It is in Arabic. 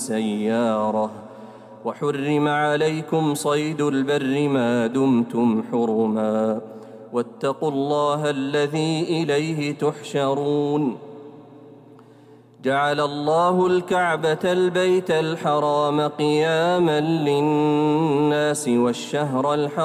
والسيارة. وحرم عليكم صيد البر ما دمتم حرما، واتقوا الله الذي إليه تحشرون. جعل الله الكعبة البيت الحرام قياما للناس والشهر الحرام